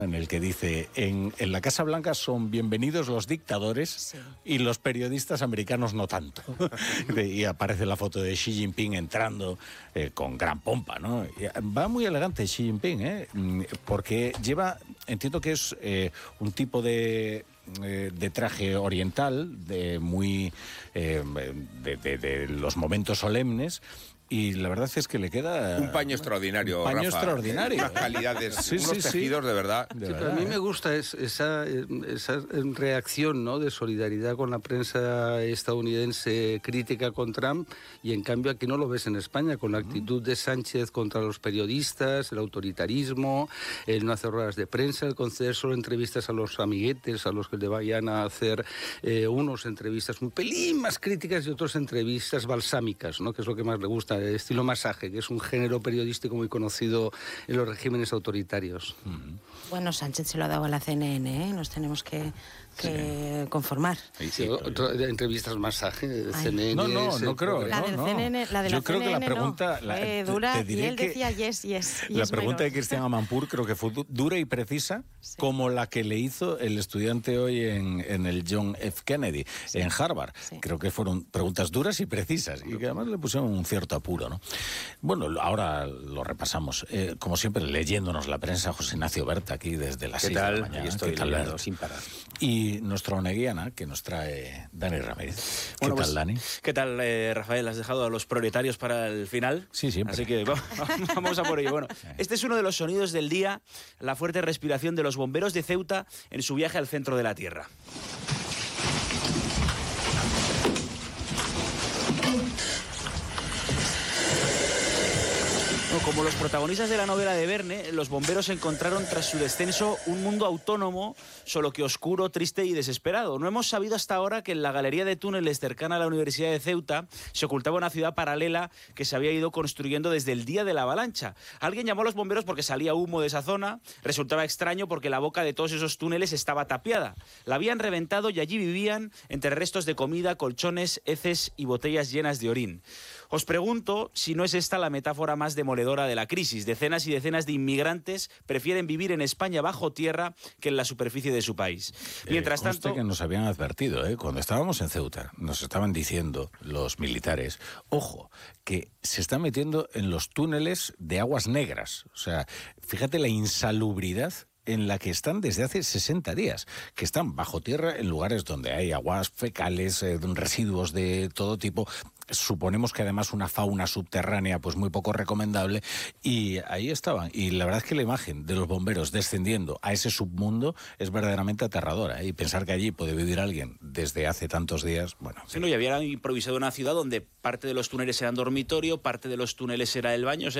en el que dice, en la Casa Blanca son bienvenidos los dictadores, sí, y los periodistas americanos no tanto. Y aparece la foto de Xi Jinping entrando con gran pompa, ¿no? Y va muy elegante Xi Jinping, porque lleva, entiendo que es un tipo de traje oriental, de los momentos solemnes. Y la verdad es que le queda... un paño extraordinario, un paño Rafa. extraordinario. Unas calidades, sí, unos tejidos de verdad. Sí, pero a mí me gusta esa reacción, ¿no?, de solidaridad con la prensa estadounidense crítica con Trump, y en cambio aquí no lo ves en España, con la actitud de Sánchez contra los periodistas, el autoritarismo, el no hacer ruedas de prensa, el conceder solo entrevistas a los amiguetes, a los que le vayan a hacer unos entrevistas un pelín más críticas y otros entrevistas balsámicas, ¿no?, que es lo que más le gusta. Estilo masaje, que es un género periodístico muy conocido en los regímenes autoritarios. Bueno, Sánchez se lo ha dado a la CNN, ¿eh? Nos tenemos que conformar. Sí, entrevistas masaje de CNN. No creo. La del CNN, la de Yo la creo CNN que la pregunta... dura, te diré y él decía yes. La pregunta de Cristian Amanpour creo que fue dura y precisa, sí, como la que le hizo el estudiante hoy en el John F. Kennedy, sí, en Harvard. Sí. Creo que fueron preguntas duras y precisas, y que además le pusieron un cierto apuro, ¿no? Bueno, ahora lo repasamos. Como siempre, leyéndonos la prensa, José Ignacio Berta, aquí desde las 6 de la mañana. Aquí estoy leyendo sin parar. Y nuestra oneguiana, que nos trae Dani Ramírez. Bueno, ¿Qué tal, Dani? ¿Qué tal, Rafael? ¿Has dejado a los proletarios para el final? Sí, siempre. Así que vamos a por ello. Bueno, este es uno de los sonidos del día, la fuerte respiración de los bomberos de Ceuta en su viaje al centro de la Tierra. Como los protagonistas de la novela de Verne, los bomberos encontraron tras su descenso un mundo autónomo, solo que oscuro, triste y desesperado. No hemos sabido hasta ahora que en la galería de túneles cercana a la Universidad de Ceuta se ocultaba una ciudad paralela que se había ido construyendo desde el día de la avalancha. Alguien llamó a los bomberos porque salía humo de esa zona. Resultaba extraño porque la boca de todos esos túneles estaba tapiada. La habían reventado y allí vivían, entre restos de comida, colchones, heces y botellas llenas de orín. Os pregunto si no es esta la metáfora más demoledora de la crisis. Decenas y decenas de inmigrantes prefieren vivir en España bajo tierra que en la superficie de su país. Mientras tanto... que nos habían advertido, cuando estábamos en Ceuta, nos estaban diciendo los militares, ojo, que se están metiendo en los túneles de aguas negras. O sea, fíjate la insalubridad en la que están desde hace 60 días, que están bajo tierra en lugares donde hay aguas fecales, residuos de todo tipo. Suponemos que además una fauna subterránea pues muy poco recomendable, y ahí estaban. Y la verdad es que la imagen de los bomberos descendiendo a ese submundo es verdaderamente aterradora, y pensar que allí puede vivir alguien desde hace tantos días, bueno... Sí, no, y habían improvisado una ciudad donde parte de los túneles eran dormitorio, parte de los túneles era el baño,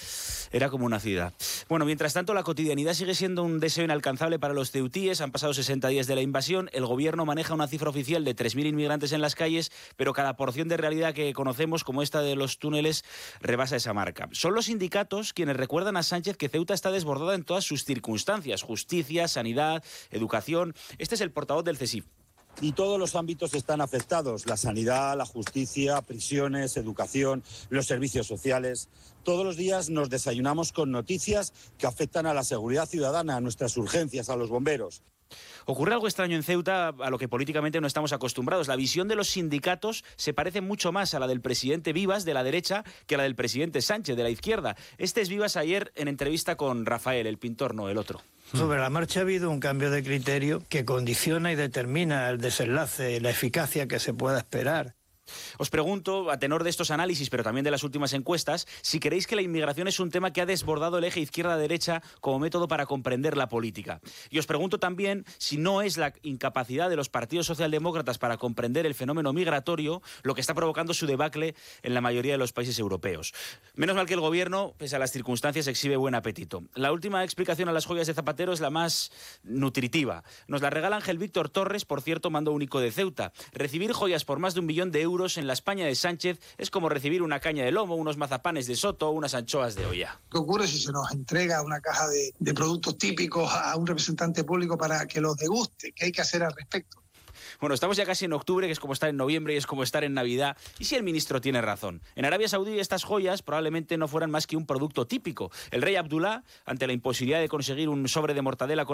era como una ciudad. Bueno, mientras tanto, la cotidianidad sigue siendo un deseo inalcanzable para los ceutíes. Han pasado 60 días de la invasión, el gobierno maneja una cifra oficial de 3.000 inmigrantes en las calles, pero cada porción de realidad que conocemos, como esta de los túneles, rebasa esa marca. Son los sindicatos quienes recuerdan a Sánchez que Ceuta está desbordada en todas sus circunstancias: justicia, sanidad, educación. Este es el portavoz del CESIF. Y todos los ámbitos están afectados: la sanidad, la justicia, prisiones, educación, los servicios sociales. Todos los días nos desayunamos con noticias que afectan a la seguridad ciudadana, a nuestras urgencias, a los bomberos. Ocurre algo extraño en Ceuta a lo que políticamente no estamos acostumbrados. La visión de los sindicatos se parece mucho más a la del presidente Vivas, de la derecha, que a la del presidente Sánchez, de la izquierda. Este es Vivas ayer en entrevista con Rafael, el pintor, no el otro. Sobre la marcha ha habido un cambio de criterio que condiciona y determina el desenlace, la eficacia que se pueda esperar. Os pregunto, a tenor de estos análisis, pero también de las últimas encuestas, si creéis que la inmigración es un tema que ha desbordado el eje izquierda-derecha como método para comprender la política. Y os pregunto también si no es la incapacidad de los partidos socialdemócratas para comprender el fenómeno migratorio lo que está provocando su debacle en la mayoría de los países europeos. Menos mal que el gobierno, pese a las circunstancias, exhibe buen apetito. La última explicación a las joyas de Zapatero es la más nutritiva. Nos la regala Ángel Víctor Torres, por cierto, mando único de Ceuta. Recibir joyas por más de 1 millón de euros en la España de Sánchez es como recibir una caña de lomo, unos mazapanes de Soto o unas anchoas de olla. ¿Qué ocurre si se nos entrega una caja de productos típicos a un representante público para que los deguste? ¿Qué hay que hacer al respecto? Bueno, estamos ya casi en octubre, que es como estar en noviembre y es como estar en Navidad. ¿Y si el ministro tiene razón? En Arabia Saudí estas joyas probablemente no fueran más que un producto típico. El rey Abdullah, ante la imposibilidad de conseguir un sobre de mortadela con